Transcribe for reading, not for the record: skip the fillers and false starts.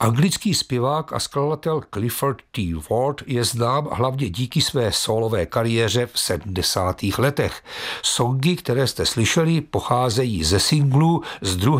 Anglický zpěvák a skladatel Clifford T. Ward je znám hlavně díky své sólové kariéře v 70. letech. Songy, které jste slyšeli, pocházejí ze singlů z druhé